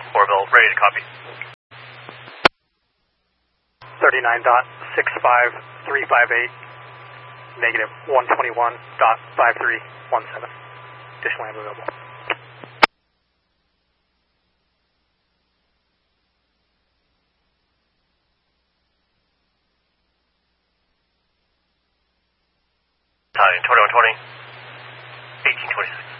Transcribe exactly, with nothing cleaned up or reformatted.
Orville, ready to copy. thirty-nine dot six five three five eight, negative one twenty-one dot five three one seven. Additional amp available. Italian twenty-one twenty, eighteen twenty-six.